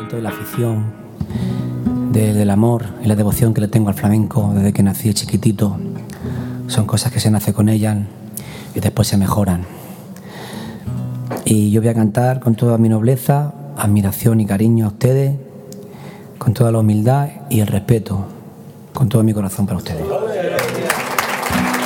tanto de la afición, del amor y la devoción que le tengo al flamenco desde que nací chiquitito. Son cosas que se nace con ellas y después se mejoran. Y yo voy a cantar con toda mi nobleza, admiración y cariño a ustedes, con toda la humildad y el respeto, con todo mi corazón para ustedes.